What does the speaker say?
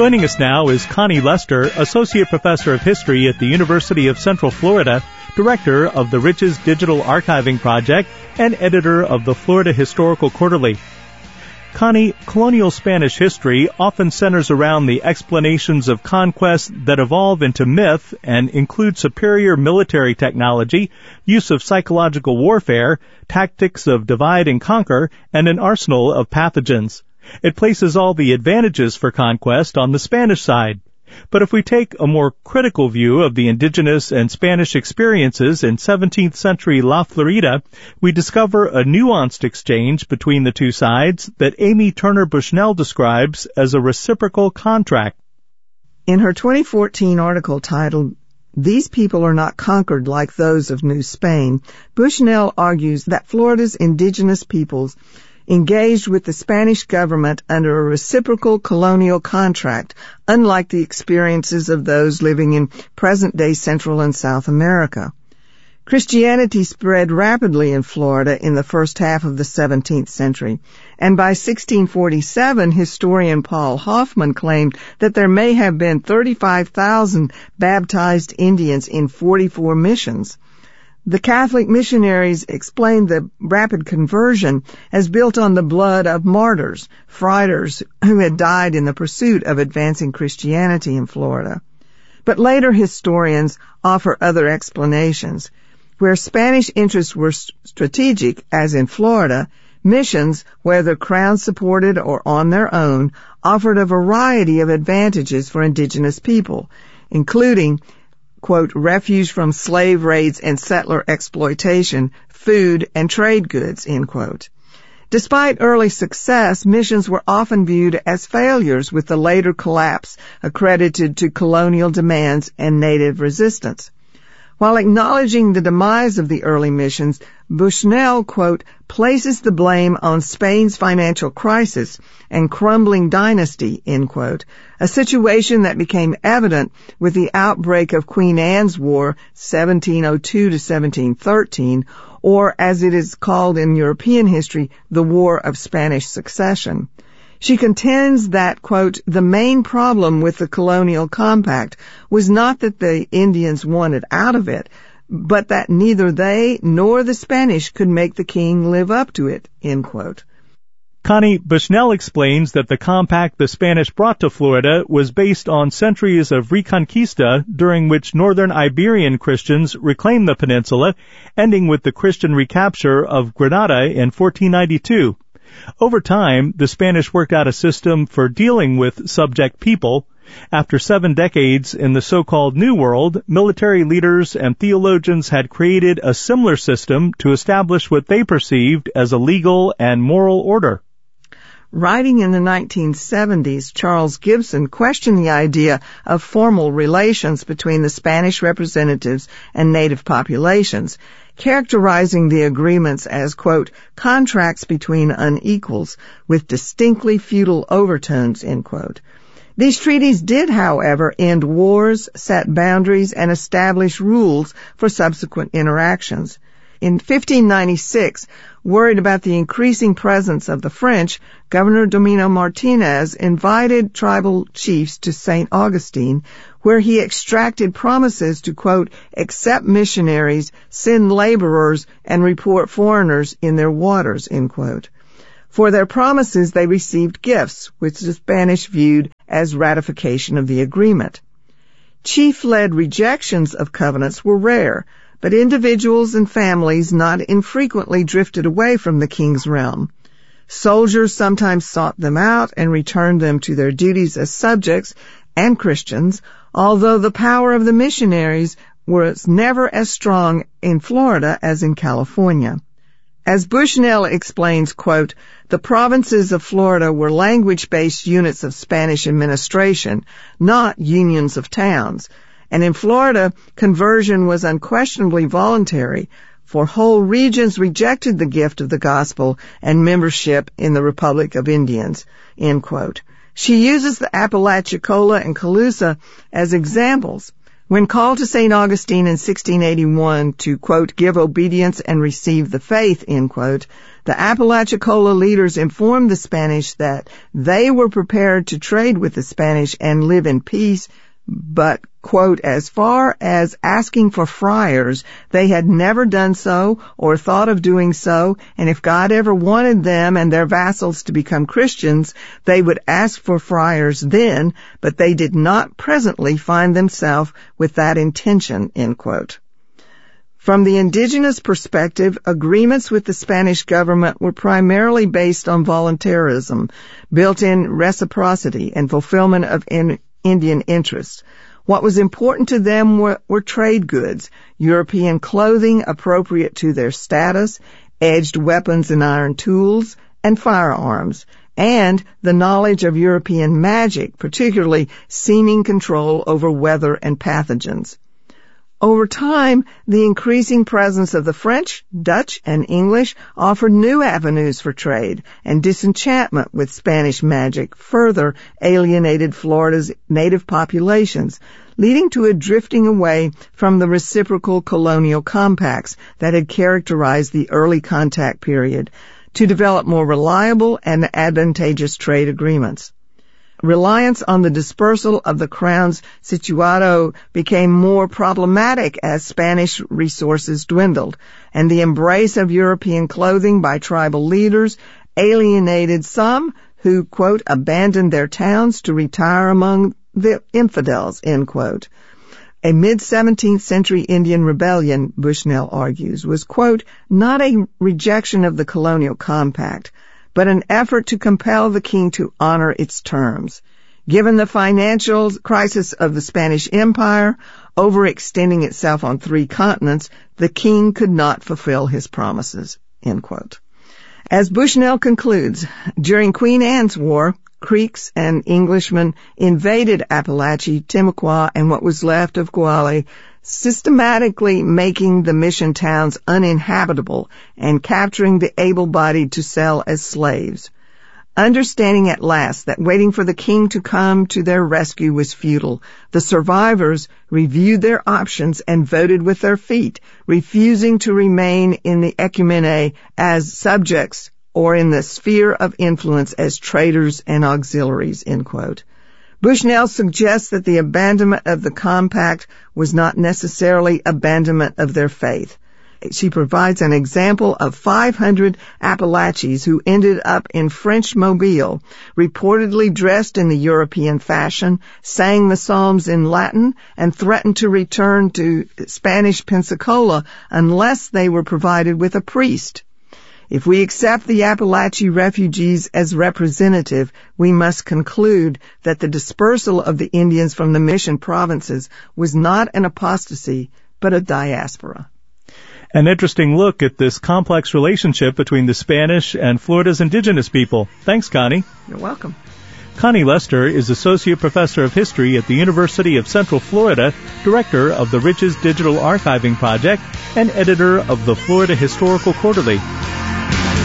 Joining us now is Connie Lester, Associate Professor of History at the University of Central Florida, Director of the Riches Digital Archiving Project, and Editor of the Florida Historical Quarterly. Connie, colonial Spanish history often centers around the explanations of conquest that evolve into myth and include superior military technology, use of psychological warfare, tactics of divide and conquer, and an arsenal of pathogens. It places all the advantages for conquest on the Spanish side. But if we take a more critical view of the indigenous and Spanish experiences in 17th century La Florida, we discover a nuanced exchange between the two sides that Amy Turner Bushnell describes as a reciprocal contract. In her 2014 article titled, "These People Are Not Conquered Like Those of New Spain," Bushnell argues that Florida's indigenous peoples engaged with the Spanish government under a reciprocal colonial contract, unlike the experiences of those living in present-day Central and South America. Christianity spread rapidly in Florida in the first half of the 17th century, and by 1647, historian Paul Hoffman claimed that there may have been 35,000 baptized Indians in 44 missions. The Catholic missionaries explained the rapid conversion as built on the blood of martyrs, friars who had died in the pursuit of advancing Christianity in Florida. But later historians offer other explanations. Where Spanish interests were strategic, as in Florida, missions, whether Crown supported or on their own, offered a variety of advantages for indigenous people, including, quote, refuge from slave raids and settler exploitation, food, and trade goods, end quote. Despite early success, missions were often viewed as failures, with the later collapse accredited to colonial demands and native resistance. While acknowledging the demise of the early missions, Bushnell, quote, places the blame on Spain's financial crisis and crumbling dynasty, end quote, a situation that became evident with the outbreak of Queen Anne's War, 1702 to 1713, or as it is called in European history, the War of Spanish Succession. She contends that, quote, the main problem with the colonial compact was not that the Indians wanted out of it, but that neither they nor the Spanish could make the king live up to it, end quote. Connie, Bushnell explains that the compact the Spanish brought to Florida was based on centuries of Reconquista, during which northern Iberian Christians reclaimed the peninsula, ending with the Christian recapture of Granada in 1492. Over time, the Spanish worked out a system for dealing with subject people. After 7 decades in the so-called New World, military leaders and theologians had created a similar system to establish what they perceived as a legal and moral order. Writing in the 1970s, Charles Gibson questioned the idea of formal relations between the Spanish representatives and native populations, characterizing the agreements as, quote, contracts between unequals with distinctly feudal overtones, end quote. These treaties did, however, end wars, set boundaries, and establish rules for subsequent interactions. In 1596, worried about the increasing presence of the French, Governor Domino Martinez invited tribal chiefs to St. Augustine, where he extracted promises to, quote, accept missionaries, send laborers, and report foreigners in their waters, end quote. For their promises, they received gifts, which the Spanish viewed as ratification of the agreement. Chief-led rejections of covenants were rare, but individuals and families not infrequently drifted away from the king's realm. Soldiers sometimes sought them out and returned them to their duties as subjects and Christians, although the power of the missionaries was never as strong in Florida as in California. As Bushnell explains, quote, the provinces of Florida were language-based units of Spanish administration, not unions of towns. And in Florida, conversion was unquestionably voluntary, for whole regions rejected the gift of the gospel and membership in the Republic of Indians, end quote. She uses the Apalachicola and Calusa as examples. When called to St. Augustine in 1681 to, quote, give obedience and receive the faith, end quote, the Apalachicola leaders informed the Spanish that they were prepared to trade with the Spanish and live in peace, but, quote, as far as asking for friars, they had never done so or thought of doing so, and if God ever wanted them and their vassals to become Christians, they would ask for friars then, but they did not presently find themselves with that intention, end quote. From the indigenous perspective, agreements with the Spanish government were primarily based on voluntarism, built-in reciprocity, and fulfillment of Indian interests. What was important to them were trade goods, European clothing appropriate to their status, edged weapons and iron tools, and firearms, and the knowledge of European magic, particularly seeming control over weather and pathogens. Over time, the increasing presence of the French, Dutch, and English offered new avenues for trade, and disenchantment with Spanish magic further alienated Florida's native populations, leading to a drifting away from the reciprocal colonial compacts that had characterized the early contact period to develop more reliable and advantageous trade agreements. Reliance on the dispersal of the crown's situado became more problematic as Spanish resources dwindled, and the embrace of European clothing by tribal leaders alienated some who, quote, abandoned their towns to retire among the infidels, end quote. A mid-17th century Indian rebellion, Bushnell argues, was, quote, not a rejection of the colonial compact, but an effort to compel the king to honor its terms. Given the financial crisis of the Spanish Empire, overextending itself on 3 continents, the king could not fulfill his promises, end quote. As Bushnell concludes, during Queen Anne's War, Creeks and Englishmen invaded Appalachia, Timucua, and what was left of Guale, systematically making the mission towns uninhabitable and capturing the able-bodied to sell as slaves. Understanding at last that waiting for the king to come to their rescue was futile, the survivors reviewed their options and voted with their feet, refusing to remain in the ecumene as subjects or in the sphere of influence as traders and auxiliaries, end quote. Bushnell suggests that the abandonment of the compact was not necessarily abandonment of their faith. She provides an example of 500 Appalachians who ended up in French Mobile, reportedly dressed in the European fashion, sang the Psalms in Latin, and threatened to return to Spanish Pensacola unless they were provided with a priest. If we accept the Appalachian refugees as representative, we must conclude that the dispersal of the Indians from the mission provinces was not an apostasy, but a diaspora. An interesting look at this complex relationship between the Spanish and Florida's indigenous people. Thanks, Connie. You're welcome. Connie Lester is Associate Professor of History at the University of Central Florida, Director of the Riches Digital Archiving Project, and Editor of the Florida Historical Quarterly.